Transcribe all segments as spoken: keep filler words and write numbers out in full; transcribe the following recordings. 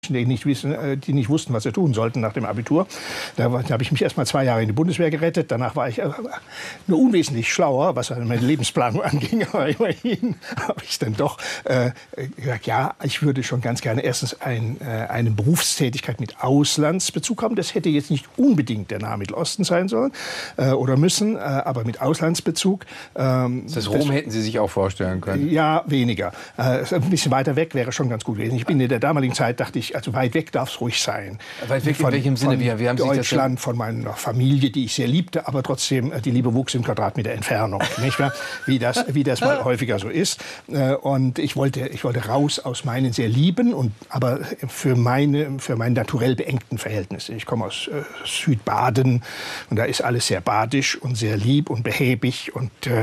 Menschen, die nicht wissen, die nicht wussten, was sie tun sollten nach dem Abitur. Da, da habe ich mich erst mal zwei Jahre in die Bundeswehr gerettet. Danach war ich äh, nur unwesentlich schlauer, was meine Lebensplanung anging. Aber immerhin habe ich dann doch äh, gesagt, ja, ich würde schon ganz gerne erstens ein, äh, eine Berufstätigkeit mit Auslandsbezug haben. Das hätte jetzt nicht unbedingt der Nahe Mittelosten sein sollen äh, oder müssen, äh, aber mit Auslandsbezug. Ähm, das Rom das, hätten Sie sich auch vorstellen können? Ja, weniger. Äh, ein bisschen weiter weg wäre schon ganz gut gewesen. Ich bin in der damaligen Zeit, dachte ich, also weit weg darf es ruhig sein. Weit weg von, in welchem Sinne? Wie, wie haben Sie Deutschland, das von meiner Familie, die ich sehr liebte, aber trotzdem, die Liebe wuchs im Quadratmeter Entfernung, nicht wahr? Wie das, wie das mal häufiger so ist. Und ich wollte, ich wollte raus aus meinen sehr lieben und aber für meine, für meine naturell beengten Verhältnisse. Ich komme aus äh, Südbaden und da ist alles sehr badisch und sehr lieb und behäbig und äh,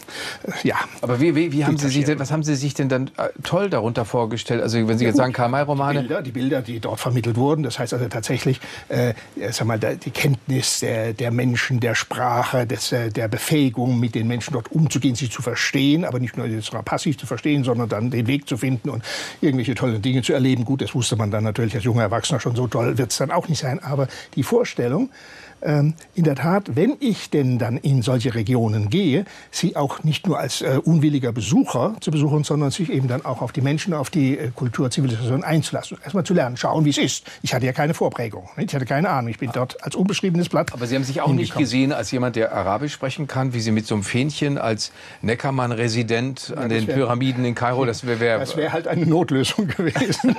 ja. Aber wie, wie, wie haben Sie sich denn, was haben Sie sich denn dann äh, toll darunter vorgestellt? Also wenn Sie jetzt ja, sagen Karl-May-Romane. Die Bilder, die Bilder, die dort vermittelt wurden, das heißt also tatsächlich, äh, sag mal, die Kenntnis der, der Menschen, der Sprache, des, der Befähigung, mit den Menschen dort umzugehen, sie zu verstehen, aber nicht nur jetzt passiv zu verstehen, sondern dann den Weg zu finden und irgendwelche tollen Dinge zu erleben. Gut, das wusste man dann natürlich als junger Erwachsener schon, so toll wird es dann auch nicht sein, aber die Vorstellung, ähm, in der Tat, wenn ich denn dann in solche Regionen gehe, sie auch nicht nur als äh, unwilliger Besucher zu besuchen, sondern sich eben dann auch auf die Menschen, auf die äh, Kultur, Zivilisation einzulassen. Erstmal zu lernen, schauen, wie es ist. Ich hatte ja keine Vorprägung, nicht? Ich hatte keine Ahnung. Ich bin dort als unbeschriebenes Blatt. Aber Sie haben sich auch nicht gesehen als jemand, der Arabisch sprechen kann, wie Sie mit so einem Fähnchen als Neckermann-Resident an ja, den wär, Pyramiden in Kairo, das wäre wär, das wäre halt eine Notlösung gewesen.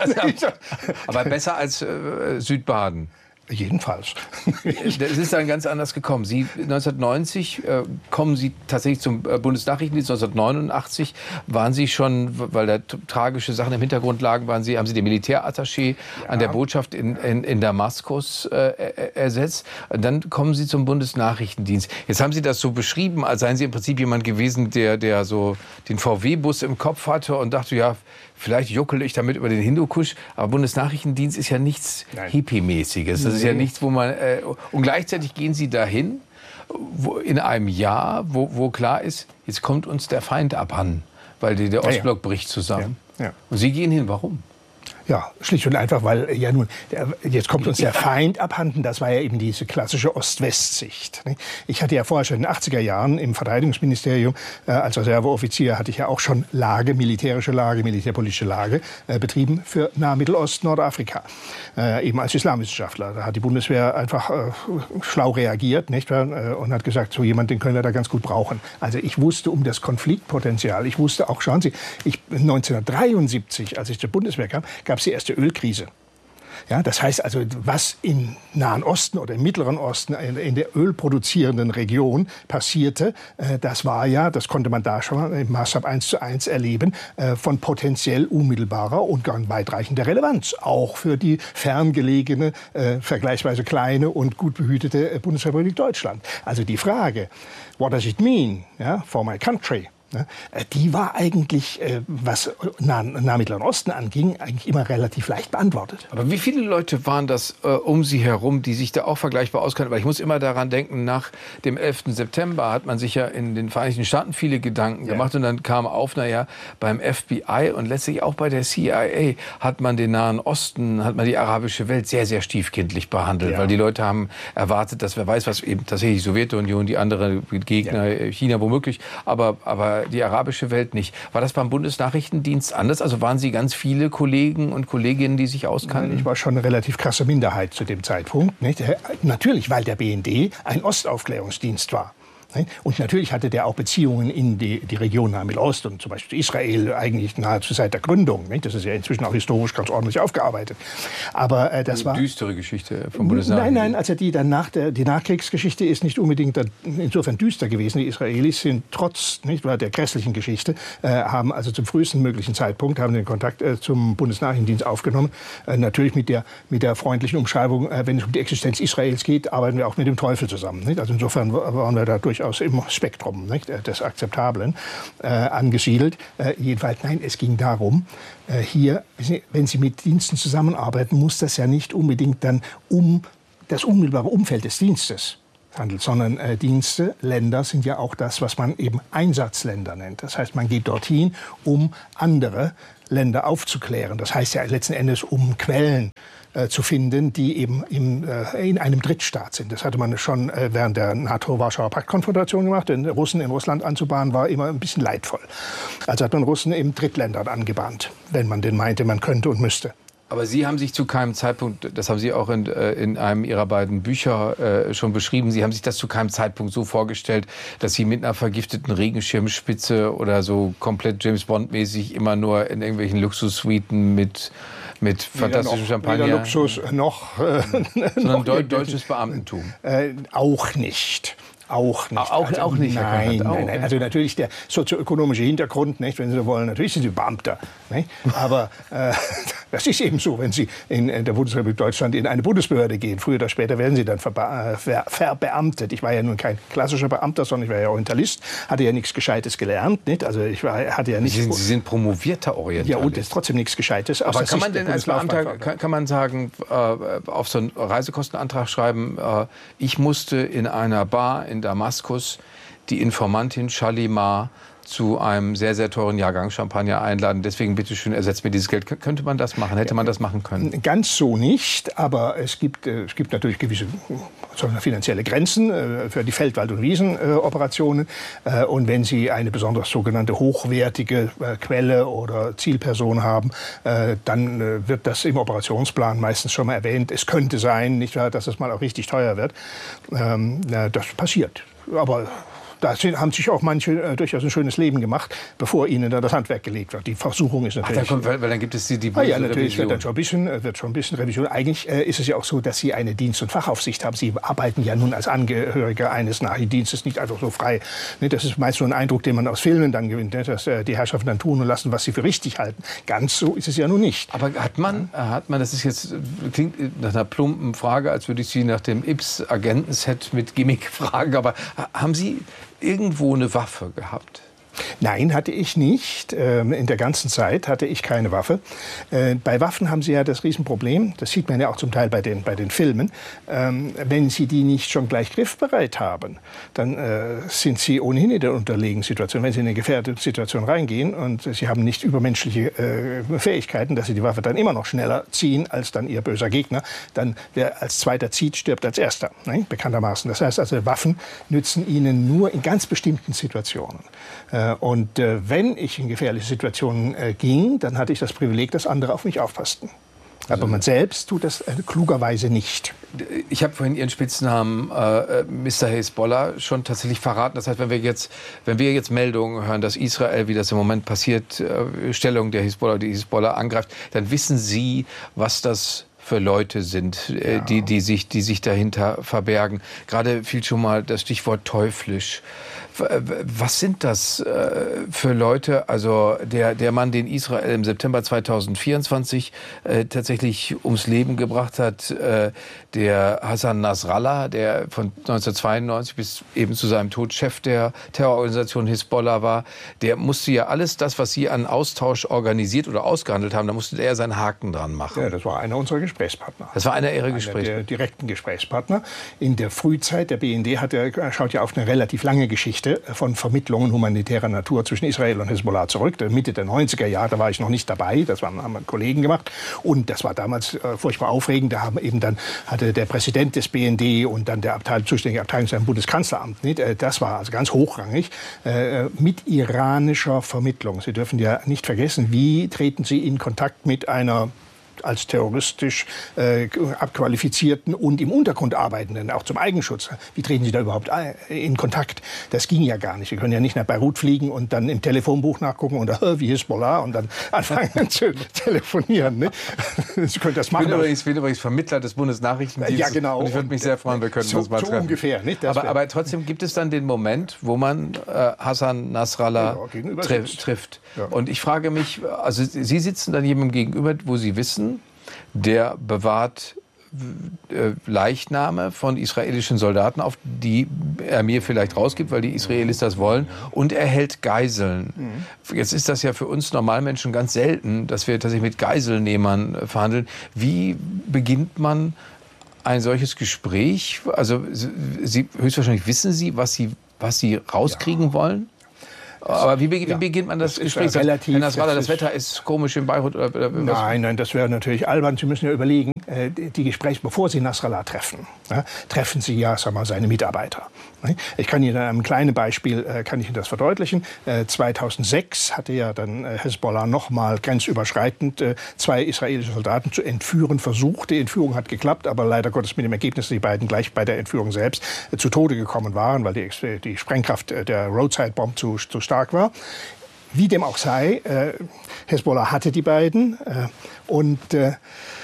Aber besser als äh, Südbaden. Jedenfalls. Es ist dann ganz anders gekommen. Sie neunzehnhundertneunzig äh, kommen Sie tatsächlich zum äh, Bundesnachrichtendienst. neunzehnhundertneunundachtzig waren Sie schon, weil da tragische Sachen im Hintergrund lagen, waren Sie, haben Sie den Militärattaché ja. an der Botschaft in, in, in Damaskus äh, ersetzt. Dann kommen Sie zum Bundesnachrichtendienst. Jetzt haben Sie das so beschrieben, als seien Sie im Prinzip jemand gewesen, der, der so den V W-Bus im Kopf hatte und dachte, ja, vielleicht juckel ich damit über den Hindukusch, aber Bundesnachrichtendienst ist ja nichts Hippie-mäßiges. Das ist ja nichts, wo man... Äh, und gleichzeitig gehen Sie dahin, wo, in einem Jahr, wo, wo klar ist, jetzt kommt uns der Feind abhanden, weil die, der Ostblock ja, ja. bricht zusammen. Ja, ja. Und Sie gehen hin, warum? Ja, schlicht und einfach, weil ja nun, der, jetzt kommt uns der Feind abhanden, das war ja eben diese klassische Ost-West-Sicht. Ne? Ich hatte ja vorher schon in den achtziger Jahren im Verteidigungsministerium, äh, als Reserveoffizier hatte ich ja auch schon Lage, militärische Lage, militärpolitische Lage äh, betrieben für Nahe-Mittelost, Nordafrika, äh, eben als Islamwissenschaftler. Da hat die Bundeswehr einfach äh, schlau reagiert, nicht wahr? Und hat gesagt, so jemand, den können wir da ganz gut brauchen. Also ich wusste um das Konfliktpotenzial, ich wusste auch, schauen Sie, ich, neunzehnhundertdreiundsiebzig, als ich zur Bundeswehr kam, gab es die erste Ölkrise. Ja, das heißt also, was im Nahen Osten oder im Mittleren Osten, in, in der ölproduzierenden Region passierte, äh, das war ja, das konnte man da schon im Maßstab eins zu eins erleben, äh, von potenziell unmittelbarer und gar weitreichender Relevanz. Auch für die ferngelegene, äh, vergleichsweise kleine und gut behütete äh, Bundesrepublik Deutschland. Also die Frage, what does it mean, ja, for my country? Die war eigentlich, was nah, nah Mittleren Osten anging, eigentlich immer relativ leicht beantwortet. Aber wie viele Leute waren das äh, um Sie herum, die sich da auch vergleichbar auskannten? Weil ich muss immer daran denken, nach dem elften September hat man sich ja in den Vereinigten Staaten viele Gedanken ja. gemacht. Und dann kam auf, naja, beim F B I und letztlich auch bei der C I A hat man den Nahen Osten, hat man die arabische Welt sehr, sehr stiefkindlich behandelt. Ja. Weil die Leute haben erwartet, dass wer weiß, was eben tatsächlich die Sowjetunion, die andere Gegner, ja. China womöglich, aber, aber die arabische Welt nicht. War das beim Bundesnachrichtendienst anders? Also waren Sie ganz viele Kollegen und Kolleginnen, die sich auskannten? Ich war schon eine relativ krasse Minderheit zu dem Zeitpunkt. Nicht? Natürlich, weil der B N D ein Ostaufklärungsdienst war. Und natürlich hatte der auch Beziehungen in die, die Region Nahe Mittelost und zum Beispiel Israel eigentlich nahezu seit der Gründung. Nicht? Das ist ja inzwischen auch historisch ganz ordentlich aufgearbeitet. Aber äh, das Eine war düstere Geschichte vom Bundesnachrichtendienst. Nein, nein, also die danach der die Nachkriegsgeschichte ist nicht unbedingt insofern düster gewesen. Die Israelis sind trotz nicht der grässlichen Geschichte äh, haben also zum frühesten möglichen Zeitpunkt haben den Kontakt äh, zum Bundesnachrichtendienst aufgenommen. Äh, natürlich mit der mit der freundlichen Umschreibung, äh, wenn es um die Existenz Israels geht, arbeiten wir auch mit dem Teufel zusammen. Nicht? Also insofern waren wir da durchaus aus im Spektrum nicht, des Akzeptablen äh, angesiedelt. Äh, jedenfalls, nein, es ging darum, äh, hier, wenn Sie mit Diensten zusammenarbeiten, muss das ja nicht unbedingt dann um das unmittelbare Umfeld des Dienstes handelt, sondern äh, Dienste, Länder sind ja auch das, was man eben Einsatzländer nennt. Das heißt, man geht dorthin, um andere Länder aufzuklären. Das heißt ja letzten Endes, um Quellen äh, zu finden, die eben im, äh, in einem Drittstaat sind. Das hatte man schon äh, während der NATO-Warschauer Pakt-Konfrontation gemacht. Den Russen in Russland anzubahnen, war immer ein bisschen leidvoll. Also hat man Russen in Drittländern angebahnt, wenn man denn meinte, man könnte und müsste. Aber Sie haben sich zu keinem Zeitpunkt, das haben Sie auch in, in einem Ihrer beiden Bücher äh, schon beschrieben, Sie haben sich das zu keinem Zeitpunkt so vorgestellt, dass Sie mit einer vergifteten Regenschirmspitze oder so komplett James-Bond-mäßig immer nur in irgendwelchen Luxussuiten mit, mit fantastischem Champagner... Weder Luxus noch... Äh, sondern noch deu deutsches Beamtentum. Äh, auch nicht. Auch nicht. Auch, also, auch nicht. Nein, auch, nein, nein. Also natürlich der sozioökonomische Hintergrund, nicht, wenn Sie so wollen, natürlich sind Sie Beamter. Nicht? Aber äh, das ist eben so, wenn Sie in, in der Bundesrepublik Deutschland in eine Bundesbehörde gehen. Früher oder später werden Sie dann verba- ver verbeamtet. Ich war ja nun kein klassischer Beamter, sondern ich war ja Orientalist, hatte ja nichts Gescheites gelernt. Nicht? Also ich war, hatte ja nicht... Sie sind, Sie sind promovierter Orientalist. Ja, und das ist trotzdem nichts Gescheites. Aber kann man denn als Beamter, kann, kann man sagen, äh, auf so einen Reisekostenantrag schreiben, äh, ich musste in einer Bar in Damaskus die Informantin Shalimar zu einem sehr, sehr teuren Jahrgang Champagner einladen. Deswegen bitte schön, ersetzt mir dieses Geld. K- könnte man das machen? Hätte man das machen können? Ganz so nicht, aber es gibt, äh, es gibt natürlich gewisse sagen wir, finanzielle Grenzen äh, für die Feldwald- und Wiesenoperationen. Äh, und wenn Sie eine besonders sogenannte hochwertige äh, Quelle oder Zielperson haben, äh, dann äh, wird das im Operationsplan meistens schon mal erwähnt. Es könnte sein, nicht wahr, dass es mal auch richtig teuer wird. Ähm, äh, das passiert. Aber da haben sich auch manche äh, durchaus ein schönes Leben gemacht, bevor ihnen da das Handwerk gelegt wird. Die Versuchung ist natürlich... Ach, da kommt, weil, weil dann gibt es die, die ah, ja, natürlich wird dann schon ein bisschen, wird schon ein bisschen Revision. Eigentlich äh, ist es ja auch so, dass Sie eine Dienst- und Fachaufsicht haben. Sie arbeiten ja nun als Angehöriger eines Nachrichtendienstes nicht einfach so frei. Ne, das ist meist so ein Eindruck, den man aus Filmen dann gewinnt, ne, dass äh, die Herrschaften dann tun und lassen, was sie für richtig halten. Ganz so ist es ja nun nicht. Aber hat man, hat man, das ist jetzt, klingt nach einer plumpen Frage, als würde ich Sie nach dem Ips-Agentenset mit Gimmick fragen, aber haben Sie irgendwo eine Waffe gehabt? Nein, hatte ich nicht. In der ganzen Zeit hatte ich keine Waffe. Bei Waffen haben Sie ja das Riesenproblem, das sieht man ja auch zum Teil bei den, bei den Filmen, wenn Sie die nicht schon gleich griffbereit haben, dann sind Sie ohnehin in der unterlegenen Situation. Wenn Sie in eine gefährdete Situation reingehen und Sie haben nicht übermenschliche Fähigkeiten, dass Sie die Waffe dann immer noch schneller ziehen als dann Ihr böser Gegner, dann wer als Zweiter zieht, stirbt als Erster, ne? Bekanntermaßen. Das heißt also, Waffen nützen Ihnen nur in ganz bestimmten Situationen. Und äh, wenn ich in gefährliche Situationen äh, ging, dann hatte ich das Privileg, dass andere auf mich aufpassten. Aber man selbst tut das äh, klugerweise nicht. Ich habe vorhin Ihren Spitznamen äh, Mister Hezbollah schon tatsächlich verraten. Das heißt, wenn wir jetzt, wenn wir jetzt Meldungen hören, dass Israel, wie das im Moment passiert, äh, Stellung der Hezbollah, die Hezbollah angreift, dann wissen Sie, was das für Leute sind, äh, die, die, sich, die sich dahinter verbergen. Gerade fiel schon mal das Stichwort teuflisch. Was sind das äh, für Leute? Also der, der Mann, den Israel im September zweitausendvierundzwanzig äh, tatsächlich ums Leben gebracht hat, äh, der Hassan Nasrallah, der von neunzehnhundertzweiundneunzig bis eben zu seinem Tod Chef der Terrororganisation Hezbollah war, der musste ja alles das, was Sie an Austausch organisiert oder ausgehandelt haben, da musste er seinen Haken dran machen. Ja, das war einer unserer Gesprächspartner. Das war einer Ihrer einer Gesprächspartner? Der direkten Gesprächspartner. In der Frühzeit, der B N D hat, er schaut ja auf eine relativ lange Geschichte von Vermittlungen humanitärer Natur zwischen Israel und Hezbollah zurück. Mitte der neunziger Jahre, da war ich noch nicht dabei, das haben, haben Kollegen gemacht. Und das war damals äh, furchtbar aufregend. Da haben eben dann, hatte der Präsident des B N D und dann der Abteil, zuständige Abteilung im Bundeskanzleramt, nicht? Äh, das war also ganz hochrangig, äh, mit iranischer Vermittlung. Sie dürfen ja nicht vergessen, wie treten Sie in Kontakt mit einer als terroristisch äh, abqualifizierten und im Untergrund arbeitenden, auch zum Eigenschutz. Wie treten Sie da überhaupt in Kontakt? Das ging ja gar nicht. Sie können ja nicht nach Beirut fliegen und dann im Telefonbuch nachgucken und äh, wie Hezbollah und dann anfangen zu telefonieren. Ne? Sie können das machen. Ich bin übrigens, bin übrigens Vermittler des Bundesnachrichtendienstes. Ja, genau. Und ich würde mich sehr freuen, wir könnten so, uns mal so treffen. Ungefähr, nicht? Aber, aber trotzdem gibt es dann den Moment, wo man äh, Hassan Nasrallah ja, trif trifft. Ja. Und ich frage mich, also Sie sitzen dann jemandem gegenüber, wo Sie wissen, der bewahrt äh, Leichname von israelischen Soldaten auf, die er mir vielleicht rausgibt, weil die Israelis das wollen, und er hält Geiseln. Mhm. Jetzt ist das ja für uns Normalmenschen ganz selten, dass wir tatsächlich mit Geiselnehmern verhandeln. Wie beginnt man ein solches Gespräch? Also Sie, höchstwahrscheinlich wissen Sie, was Sie, was Sie rauskriegen ja. wollen? Aber wie, wie ja, beginnt man das, das Gespräch? Relativ, Herr Nasrallah, das, das Wetter ist komisch in Beirut? Oder, oder nein, nein, das wäre natürlich albern. Sie müssen ja überlegen, äh, die Gespräche, bevor Sie Nasrallah treffen, ja, treffen Sie ja, sag mal, seine Mitarbeiter. Ich kann Ihnen an einem kleinen Beispiel äh, kann ich Ihnen das verdeutlichen. Äh, zweitausendsechs hatte ja dann äh, Hezbollah nochmal grenzüberschreitend äh, zwei israelische Soldaten zu entführen versucht. Die Entführung hat geklappt, aber leider Gottes mit dem Ergebnis, dass die beiden gleich bei der Entführung selbst äh, zu Tode gekommen waren, weil die, die Sprengkraft äh, der Roadside-Bomb zu, zu stark war. Wie dem auch sei, äh, Hezbollah hatte die beiden äh, und äh,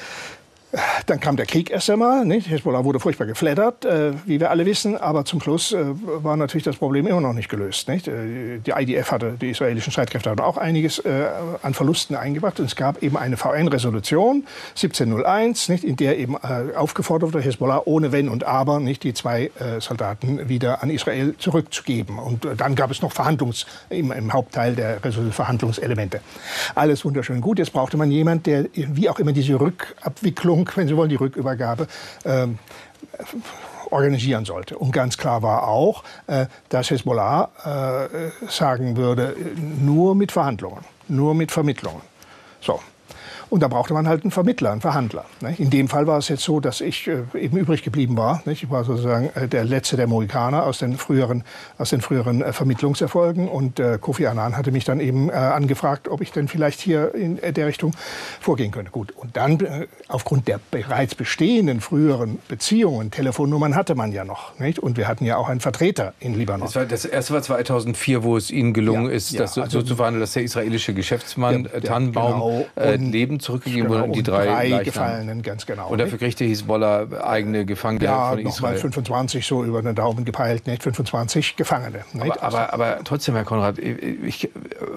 dann kam der Krieg erst einmal. Nicht? Hezbollah wurde furchtbar geflattert, äh, wie wir alle wissen. Aber zum Schluss äh, war natürlich das Problem immer noch nicht gelöst. Nicht? Äh, die I D F hatte, die israelischen Streitkräfte hatten auch einiges äh, an Verlusten eingebracht. Und es gab eben eine V N-Resolution siebzehnhunderteins, nicht? In der eben äh, aufgefordert wurde, Hezbollah ohne Wenn und Aber nicht die zwei äh, Soldaten wieder an Israel zurückzugeben. Und äh, dann gab es noch Verhandlungs, im, im Hauptteil der Resolution Verhandlungselemente. Alles wunderschön gut. Jetzt brauchte man jemanden, der wie auch immer diese Rückabwicklung, wenn Sie wollen, die Rückübergabe ähm, organisieren sollte. Und ganz klar war auch, äh, dass Hezbollah äh, sagen würde, nur mit Verhandlungen, nur mit Vermittlungen. So. Und da brauchte man halt einen Vermittler, einen Verhandler. In dem Fall war es jetzt so, dass ich eben übrig geblieben war. Ich war sozusagen der letzte der Mohikaner aus den früheren, aus den früheren Vermittlungserfolgen. Und Kofi Annan hatte mich dann eben angefragt, ob ich denn vielleicht hier in der Richtung vorgehen könnte. Gut. Und dann, aufgrund der bereits bestehenden früheren Beziehungen, Telefonnummern hatte man ja noch. Nicht? Und wir hatten ja auch einen Vertreter in Libanon. Das, war, das erste war zweitausendvier, wo es Ihnen gelungen ja, ist, das ja, also, so zu verhandeln, dass der israelische Geschäftsmann der, der, Tannenbaum genau, äh, Leben zurückgegeben genau, wurde, die drei, drei Gefallenen, ganz genau. Und dafür kriegte Hisbollah eigene Gefangene ja, von Israel. Ja, nochmal fünfundzwanzig, so über den Daumen gepeilt, nicht? fünfundzwanzig Gefangene. Nicht? Aber, aber, aber trotzdem, Herr Konrad, ich,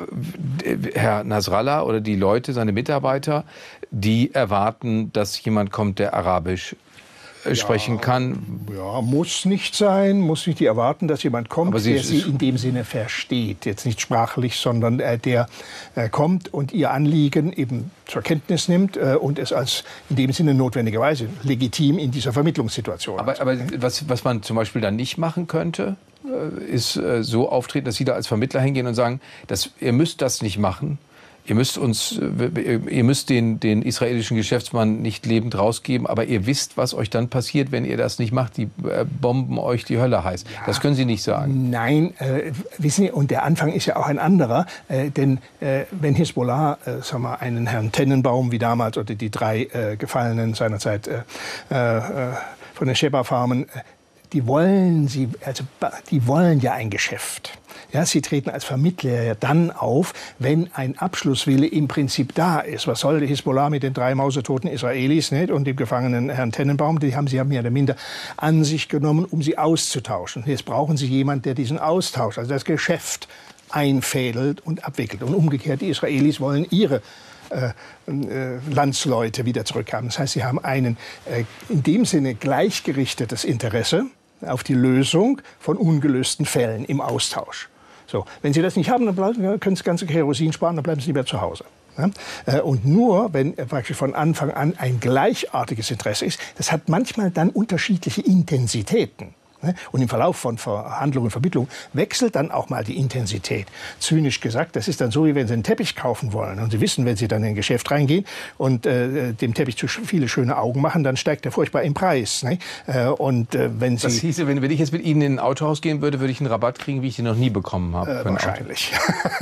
Herr Nasrallah oder die Leute, seine Mitarbeiter, die erwarten, dass jemand kommt, der Arabisch sprechen ja, kann. Ja, muss nicht sein, muss nicht die erwarten, dass jemand kommt, Sie, der sie in dem Sinne versteht. Jetzt nicht sprachlich, sondern äh, der äh, kommt und ihr Anliegen eben zur Kenntnis nimmt äh, und es als in dem Sinne notwendigerweise legitim in dieser Vermittlungssituation. Aber, aber was, was man zum Beispiel dann nicht machen könnte, äh, ist äh, so auftreten, dass Sie da als Vermittler hingehen und sagen, dass, ihr müsst das nicht machen. Ihr müsst uns, ihr müsst den, den israelischen Geschäftsmann nicht lebend rausgeben, aber ihr wisst, was euch dann passiert, wenn ihr das nicht macht. Die bomben euch die Hölle heiß. Ja, das können Sie nicht sagen. Nein, äh, wissen Sie, und der Anfang ist ja auch ein anderer, äh, denn äh, wenn Hezbollah, äh, sagen wir, einen Herrn Tennenbaum wie damals oder die drei äh, Gefallenen seinerzeit äh, äh, von den Sheba-Farmen, äh, die wollen sie, also die wollen ja ein Geschäft. Ja, sie treten als Vermittler ja dann auf, wenn ein Abschlusswille im Prinzip da ist. Was soll die Hisbollah mit den drei mausetoten Israelis nicht? Und dem gefangenen Herrn Tennenbaum? Die haben sie ja mehr oder minder an sich genommen, um sie auszutauschen. Jetzt brauchen sie jemanden, der diesen Austausch, also das Geschäft, einfädelt und abwickelt. Und umgekehrt, die Israelis wollen ihre Äh, äh, Landsleute wieder zurückhaben. Das heißt, sie haben ein äh, in dem Sinne gleichgerichtetes Interesse auf die Lösung von ungelösten Fällen im Austausch. So, wenn Sie das nicht haben, dann bleiben, können Sie ganze Kerosin sparen, dann bleiben Sie lieber zu Hause. Ja? Äh, und nur, wenn äh, praktisch von Anfang an ein gleichartiges Interesse ist, das hat manchmal dann unterschiedliche Intensitäten. Und im Verlauf von Verhandlungen und Vermittlungen wechselt dann auch mal die Intensität. Zynisch gesagt, das ist dann so, wie wenn Sie einen Teppich kaufen wollen. Und Sie wissen, wenn Sie dann in ein Geschäft reingehen und äh, dem Teppich zu viele schöne Augen machen, dann steigt er furchtbar im Preis. Ne? Äh, und, äh, wenn Sie das hieße, wenn, wenn ich jetzt mit Ihnen in ein Autohaus gehen würde, würde ich einen Rabatt kriegen, wie ich den noch nie bekommen habe. Äh, wahrscheinlich.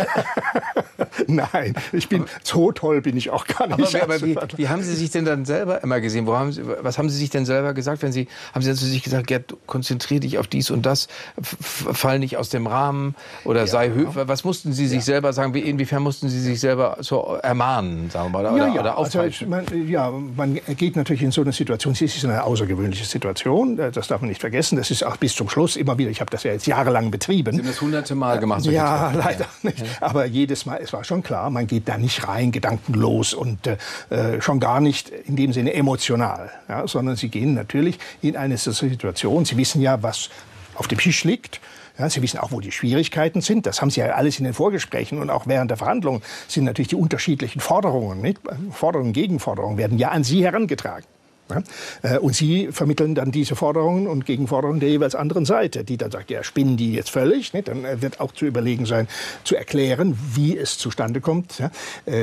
Nein, ich bin, so toll bin ich auch gar nicht. Aber, aber wie, wie haben Sie sich denn dann selber immer gesehen? Wo haben Sie, was haben Sie sich denn selber gesagt, wenn Sie, haben Sie dann zu sich gesagt, Gerd, konzentriere dich auf dies und das, fall nicht aus dem Rahmen oder ja, sei höflich. Was mussten Sie sich ja. selber sagen? Wie, inwiefern mussten Sie sich selber so ermahnen, sagen wir mal, oder, ja, ja. oder aufpeitschen? Also, man, ja, man geht natürlich in so eine Situation. Es ist eine außergewöhnliche Situation. Das darf man nicht vergessen. Das ist auch bis zum Schluss immer wieder. Ich habe das ja jetzt jahrelang betrieben. Sie haben das hunderte Mal gemacht. Ja, leider nicht. Ja. Aber jedes Mal, es war schon klar, man geht da nicht rein, gedankenlos und äh, schon gar nicht in dem Sinne emotional, ja, sondern Sie gehen natürlich in eine Situation. Sie wissen ja, was auf dem Tisch liegt. Ja, Sie wissen auch, wo die Schwierigkeiten sind. Das haben Sie ja alles in den Vorgesprächen und auch während der Verhandlungen sind natürlich die unterschiedlichen Forderungen, nicht? Forderungen, Gegenforderungen werden ja an Sie herangetragen. Ja? Und Sie vermitteln dann diese Forderungen und Gegenforderungen der jeweils anderen Seite, die dann sagt, ja, spinnen die jetzt völlig. Ne? Dann wird auch zu überlegen sein, zu erklären, wie es zustande kommt. Ja?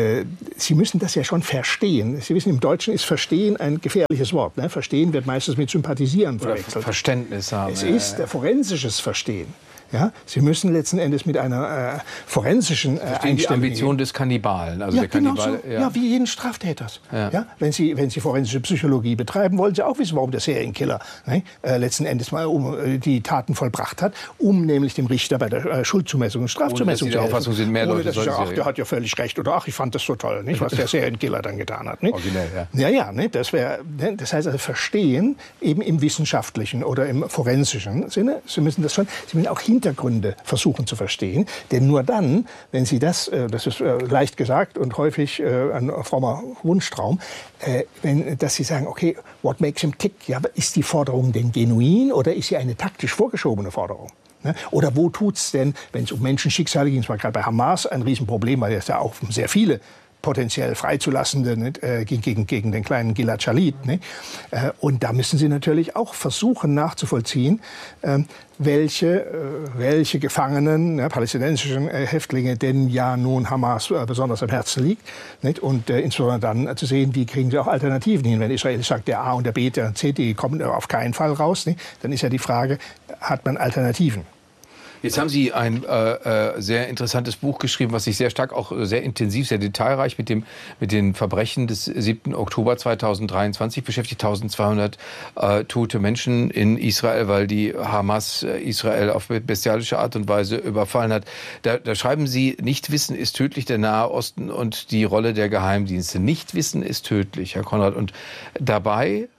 Sie müssen das ja schon verstehen. Sie wissen, im Deutschen ist Verstehen ein gefährliches Wort. Ne? Verstehen wird meistens mit Sympathisieren verwechselt. Verständnis haben. Es ist äh, forensisches Verstehen. Ja, Sie müssen letzten Endes mit einer äh, forensischen äh, Einstellung... Die Ambition gehen. Des Kannibalen. Also ja, der Kannibal, genau so. ja. ja, wie jeden Straftäters. Ja. Ja, wenn Sie, wenn Sie forensische Psychologie betreiben, wollen Sie auch wissen, warum der Serienkiller ne, äh, letzten Endes mal um, äh, die Taten vollbracht hat, um nämlich dem Richter bei der äh, Schuldzumessung und Strafzumessung zu helfen. Auffassung sind, mehr Ohne, Leute dass ich sage, ach, der hat ja völlig recht oder ach, ich fand das so toll, nicht, was der Serienkiller dann getan hat. Nicht? Originell, ja. Ja, ja, ne, das, wär, ne, das heißt also Verstehen eben im wissenschaftlichen oder im forensischen Sinne. Sie müssen das schon, Sie müssen auch Hintergründe verstehen. Versuchen zu verstehen. Denn nur dann, wenn Sie das, das ist leicht gesagt und häufig ein frommer Wunschtraum, wenn, dass Sie sagen, okay, what makes him tick? Ja, ist die Forderung denn genuin oder ist sie eine taktisch vorgeschobene Forderung? Oder wo tut's denn, wenn es um Menschenschicksale ging, es war gerade bei Hamas ein Riesenproblem, weil es ja auch sehr viele potenziell freizulassende nicht, äh, gegen, gegen den kleinen Gilad Shalit. Nicht? Äh, und da müssen Sie natürlich auch versuchen nachzuvollziehen, äh, welche, äh, welche Gefangenen, ja, palästinensischen äh, Häftlinge denn ja nun Hamas äh, besonders am Herzen liegt. Nicht? Und äh, insbesondere dann äh, zu sehen, wie kriegen Sie auch Alternativen hin. Wenn Israel sagt, der A und der B, der C, die kommen auf keinen Fall raus, nicht? Dann ist ja die Frage, hat man Alternativen? Jetzt haben Sie ein äh, äh, sehr interessantes Buch geschrieben, was sich sehr stark, auch sehr intensiv, sehr detailreich mit dem mit den Verbrechen des siebten Oktober zweitausenddreiundzwanzig beschäftigt. eintausendzweihundert äh, tote Menschen in Israel, weil die Hamas äh, Israel auf bestialische Art und Weise überfallen hat. Da, da schreiben Sie, Nichtwissen ist tödlich, der Nahe Osten und die Rolle der Geheimdienste. Nichtwissen ist tödlich, Herr Konrad. Und dabei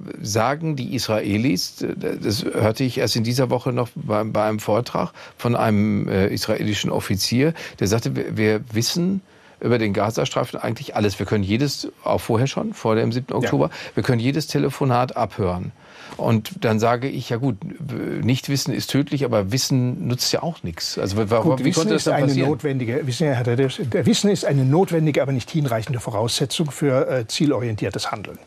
sagen die Israelis, das hörte ich erst in dieser Woche noch bei, bei einem Vortrag von einem äh, israelischen Offizier, der sagte, wir, wir wissen über den Gazastreifen eigentlich alles. Wir können jedes, auch vorher schon, vor dem siebten Oktober, ja. wir können jedes Telefonat abhören. Und dann sage ich, ja gut, Nichtwissen ist tödlich, aber Wissen nutzt ja auch nichts. Also gut, wie Wissen konnte das dann passieren? Ist eine notwendige, Wissen, Herr der Wissen ist eine notwendige, aber nicht hinreichende Voraussetzung für äh, zielorientiertes Handeln.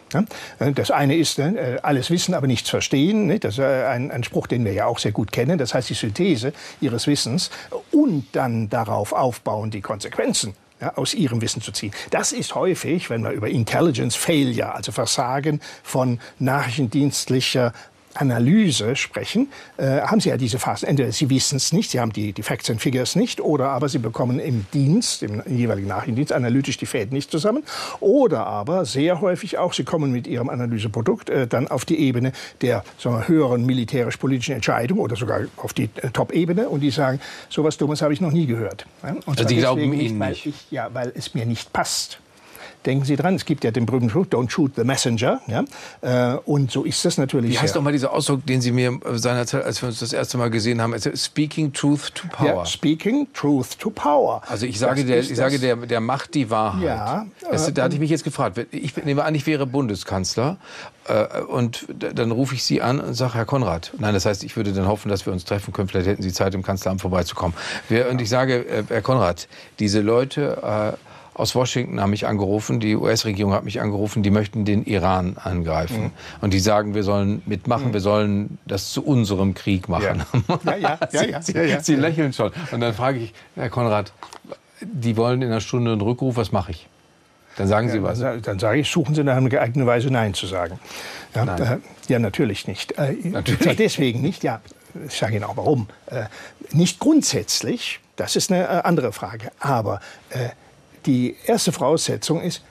Das eine ist alles wissen, aber nichts verstehen. Das ist ein, ein Spruch, den wir ja auch sehr gut kennen. Das heißt, die Synthese Ihres Wissens und dann darauf aufbauen, die Konsequenzen ja, aus Ihrem Wissen zu ziehen. Das ist häufig, wenn wir über Intelligence Failure, also Versagen von nachrichtendienstlicher Analyse sprechen, äh, haben Sie ja diese Phasen. Entweder Sie wissen es nicht, Sie haben die, die Facts and Figures nicht, oder aber Sie bekommen im Dienst, im jeweiligen Nachrichtendienst, analytisch die Fäden nicht zusammen. Oder aber sehr häufig auch, Sie kommen mit Ihrem Analyseprodukt äh, dann auf die Ebene der sagen wir, höheren militärisch-politischen Entscheidung oder sogar auf die äh, Top-Ebene und die sagen, sowas Dummes habe ich noch nie gehört. Ja? Und also Sie glauben Ihnen nicht, weil nicht? Ich, ja, weil es mir nicht passt. Denken Sie dran, es gibt ja den berühmten Spruch, don't shoot the messenger. Ja? Äh, und so ist das natürlich. Wie heißt doch mal dieser Ausdruck, den Sie mir seinerzeit, als wir uns das erste Mal gesehen haben, also speaking truth to power. Ja, speaking truth to power. Also ich sage, der, ich sage der, der Macht die Wahrheit. Ja, das, äh, da hatte ich mich jetzt gefragt. Ich nehme an, ich wäre Bundeskanzler äh, und dann rufe ich Sie an und sage, Herr Konrad, nein, das heißt, ich würde dann hoffen, dass wir uns treffen können. Vielleicht hätten Sie Zeit, im Kanzleramt vorbeizukommen. Wir, und ich sage, äh, Herr Konrad, diese Leute... Äh, aus Washington haben mich angerufen, die U S-Regierung hat mich angerufen, die möchten den Iran angreifen. Mhm. Und die sagen, wir sollen mitmachen, mhm. wir sollen das zu unserem Krieg machen. Ja. Ja, ja, ja, ja, Sie, ja, ja. Sie lächeln schon. Und dann frage ich, Herr Konrad, die wollen in einer Stunde einen Rückruf, was mache ich? Dann sagen Sie ja, was. Dann, dann sage ich, suchen Sie nach einer geeigneten Weise Nein zu sagen. Ja, Nein. Äh, ja natürlich nicht. Äh, natürlich. Zwar deswegen nicht, ja, ich sage Ihnen auch warum. Äh, nicht grundsätzlich, das ist eine äh, andere Frage, aber... Äh, Die erste Voraussetzung ist,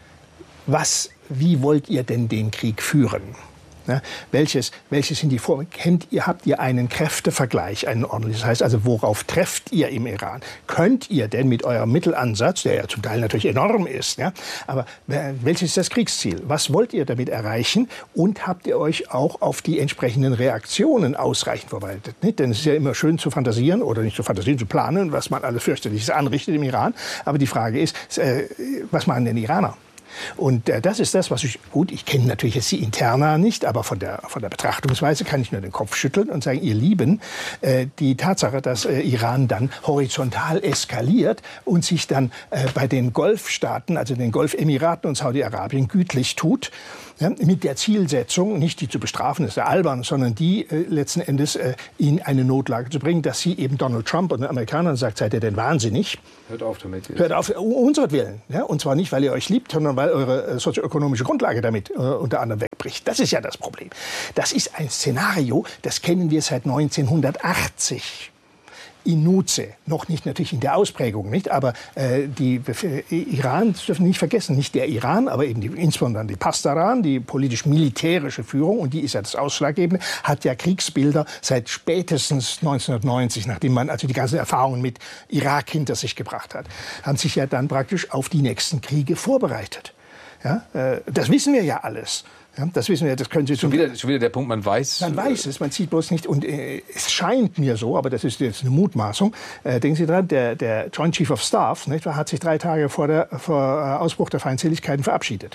was, wie wollt ihr denn den Krieg führen? Ja, welches, welches sind die Formen? Kennt ihr, habt ihr einen Kräftevergleich, einen ordentlichen? Das heißt also, worauf trefft ihr im Iran? Könnt ihr denn mit eurem Mittelansatz, der ja zum Teil natürlich enorm ist, ja, aber welches ist das Kriegsziel? Was wollt ihr damit erreichen? Und habt ihr euch auch auf die entsprechenden Reaktionen ausreichend vorbereitet? Nicht? Denn es ist ja immer schön zu fantasieren oder nicht zu fantasieren, zu planen, was man alles fürchterliches anrichtet im Iran. Aber die Frage ist, äh, was machen denn die Iraner? Und äh, das ist das, was ich, gut, ich kenne natürlich jetzt die Interna nicht, aber von der, von der Betrachtungsweise kann ich nur den Kopf schütteln und sagen, ihr Lieben, äh, die Tatsache, dass äh, Iran dann horizontal eskaliert und sich dann äh, bei den Golfstaaten, also den Golfemiraten und Saudi-Arabien gütlich tut, Ja, mit der Zielsetzung, nicht die zu bestrafen, das ist ja albern, sondern die äh, letzten Endes äh, in eine Notlage zu bringen, dass sie eben Donald Trump und den Amerikanern sagt, seid ihr denn wahnsinnig? Hört auf damit. Hört auf, um unseretwillen. Ja? Und zwar nicht, weil ihr euch liebt, sondern weil eure äh, sozioökonomische Grundlage damit äh, unter anderem wegbricht. Das ist ja das Problem. Das ist ein Szenario, das kennen wir seit neunzehnhundertachtzig. In Nutze, noch nicht natürlich in der Ausprägung, nicht, aber äh, die äh, Iran, das dürfen wir nicht vergessen, nicht der Iran, aber eben die, insbesondere die Pasdaran, die politisch-militärische Führung, und die ist ja das Ausschlaggebende, hat ja Kriegsbilder seit spätestens neunzehnhundertneunzig, nachdem man also die ganzen Erfahrungen mit Irak hinter sich gebracht hat, haben sich ja dann praktisch auf die nächsten Kriege vorbereitet. Ja, äh, das wissen wir ja alles. Ja, das wissen wir, das können Sie schon wieder, schon wieder der Punkt, man weiß. Man weiß es, man sieht bloß nicht. Und äh, es scheint mir so, aber das ist jetzt eine Mutmaßung. Äh, denken Sie dran, der, der Joint Chief of Staff, nicht, hat sich drei Tage vor, der, vor Ausbruch der Feindseligkeiten verabschiedet.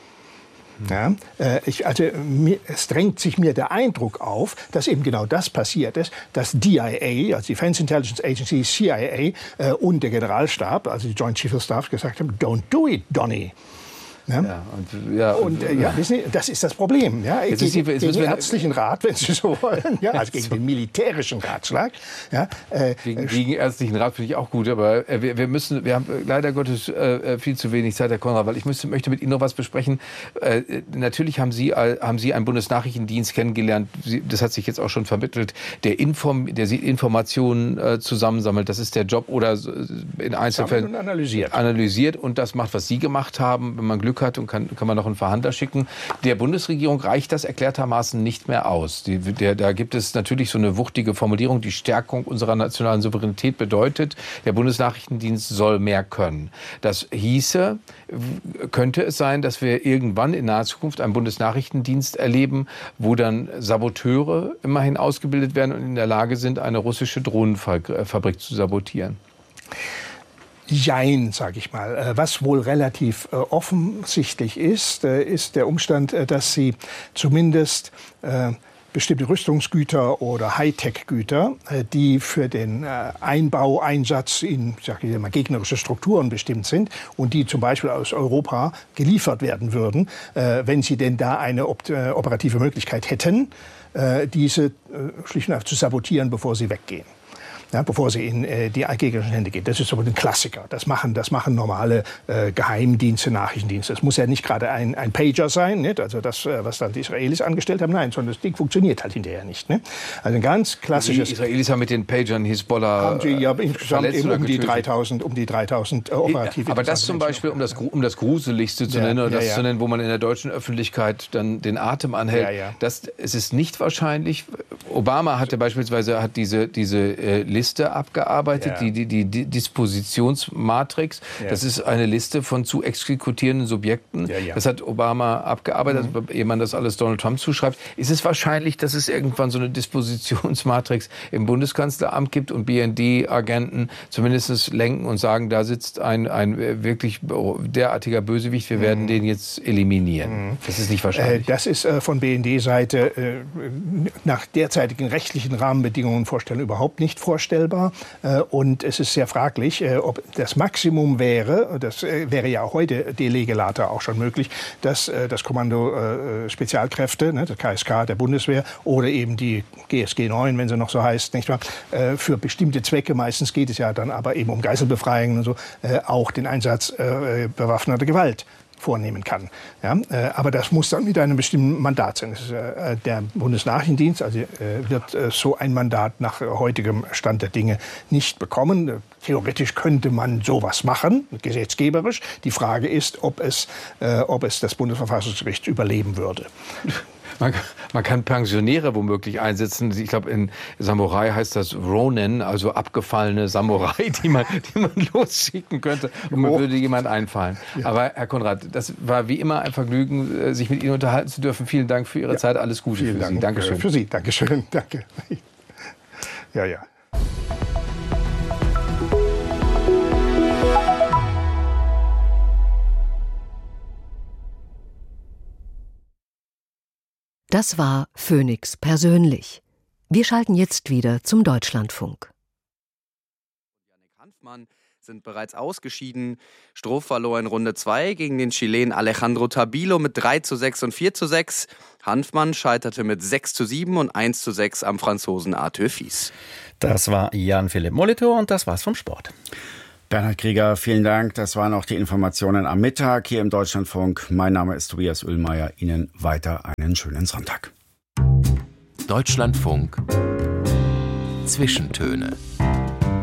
Hm. Ja, äh, ich, also mir, es drängt sich mir der Eindruck auf, dass eben genau das passiert ist, dass D I A, also Defense Intelligence Agency, C I A äh, und der Generalstab, also die Joint Chief of Staff, gesagt haben, don't do it, Donny. Ja? Ja, und, ja, und äh, ja, wissen Sie, das ist das Problem. Ja? Jetzt gegen, ist die, jetzt gegen den ärztlichen Rat, wenn Sie so wollen, ja? Also gegen den militärischen Ratschlag. Ja? Äh, gegen, gegen ärztlichen Rat finde ich auch gut, aber äh, wir, wir müssen, wir haben leider Gottes äh, viel zu wenig Zeit, Herr Konrad, weil ich müsste, möchte mit Ihnen noch was besprechen. Äh, natürlich haben Sie, haben Sie einen Bundesnachrichtendienst kennengelernt, Sie, das hat sich jetzt auch schon vermittelt, der, Inform, der Informationen äh, zusammensammelt, das ist der Job, oder in Einzelfällen und analysiert. analysiert und das macht, was Sie gemacht haben, wenn man Glück hat und kann, kann man noch einen Verhandler schicken. Der Bundesregierung reicht das erklärtermaßen nicht mehr aus. Die, der, da gibt es natürlich so eine wuchtige Formulierung, die Stärkung unserer nationalen Souveränität bedeutet, der Bundesnachrichtendienst soll mehr können. Das hieße, könnte es sein, dass wir irgendwann in naher Zukunft einen Bundesnachrichtendienst erleben, wo dann Saboteure immerhin ausgebildet werden und in der Lage sind, eine russische Drohnenfabrik zu sabotieren? Jein, sage ich mal. Was wohl relativ äh, offensichtlich ist, äh, ist der Umstand, äh, dass sie zumindest äh, bestimmte Rüstungsgüter oder Hightech-Güter, äh, die für den äh, Einbau, Einsatz in, sag ich mal, gegnerische Strukturen bestimmt sind und die zum Beispiel aus Europa geliefert werden würden, äh, wenn sie denn da eine op- äh, operative Möglichkeit hätten, äh, diese äh, schlicht und einfach zu sabotieren, bevor sie weggehen. Ja, bevor sie in äh, die gegnerischen Hände gehen. Das ist aber ein Klassiker. Das machen, das machen normale äh, Geheimdienste, Nachrichtendienste. Es muss ja nicht gerade ein, ein Pager sein, nicht? Also das, äh, was dann die Israelis angestellt haben. Nein, sondern das Ding funktioniert halt hinterher nicht. Ne? Also ein ganz klassisches... Die Israelis haben mit den Pagern Hisbollah haben sie ja insgesamt eben um die dreitausend, um die dreitausend äh, operative... Aber das zum Beispiel, um das, um das Gruseligste zu ja, nennen, oder ja, das ja. zu nennen, wo man in der deutschen Öffentlichkeit dann den Atem anhält, ja, ja. Das, es ist nicht wahrscheinlich... Obama hatte beispielsweise hat diese, diese äh, Liste abgearbeitet, ja. die, die, die, die Dispositionsmatrix. Ja. Das ist eine Liste von zu exekutierenden Subjekten. Ja, ja. Das hat Obama abgearbeitet, mhm. ehe man das alles Donald Trump zuschreibt. Ist es wahrscheinlich, dass es irgendwann so eine Dispositionsmatrix im Bundeskanzleramt gibt und B N D-Agenten zumindest lenken und sagen, da sitzt ein, ein wirklich derartiger Bösewicht, wir werden mhm. den jetzt eliminieren. Mhm. Das ist nicht wahrscheinlich. Äh, das ist äh, von B N D-Seite äh, nach derzeitigen rechtlichen Rahmenbedingungen und Vorstellungen überhaupt nicht vorstellbar. Und es ist sehr fraglich, ob das Maximum wäre, das wäre ja auch heute de lege lata auch schon möglich, dass das Kommando Spezialkräfte, das K S K der Bundeswehr oder eben die G S G neun, wenn sie noch so heißt, nicht wahr, für bestimmte Zwecke, meistens geht es ja dann aber eben um Geiselbefreiungen und so, auch den Einsatz bewaffneter Gewalt vornehmen kann. Ja, äh, aber das muss dann mit einem bestimmten Mandat sein. Das ist, äh, der Bundesnachrichtendienst also, äh, wird äh, so ein Mandat nach äh, heutigem Stand der Dinge nicht bekommen. Äh, theoretisch könnte man sowas machen, gesetzgeberisch. Die Frage ist, ob es, äh, ob es das Bundesverfassungsgericht überleben würde. Man, man kann Pensionäre womöglich einsetzen. Ich glaube, in Samurai heißt das Ronin, also abgefallene Samurai, die man, die man losschicken könnte. Und man würde jemand einfallen. Ja. Aber Herr Konrad, das war wie immer ein Vergnügen, sich mit Ihnen unterhalten zu dürfen. Vielen Dank für Ihre ja. Zeit. Alles Gute Vielen für Dank Sie. Dankeschön. Für Sie. Dankeschön. Danke. Ja, ja. Das war Phoenix persönlich. Wir schalten jetzt wieder zum Deutschlandfunk. Jannik Hanfmann sind bereits ausgeschieden. Struff verlor in Runde zwei gegen den Chilen Alejandro Tabilo mit drei zu sechs und vier zu sechs. Hanfmann scheiterte mit sechs zu sieben und eins zu sechs am Franzosen Arthur Fies. Das war Jan-Philipp Molitor und das war's vom Sport. Bernhard Krieger, vielen Dank. Das waren auch die Informationen am Mittag hier im Deutschlandfunk. Mein Name ist Tobias Ullmeier. Ihnen weiter einen schönen Sonntag. Deutschlandfunk Zwischentöne.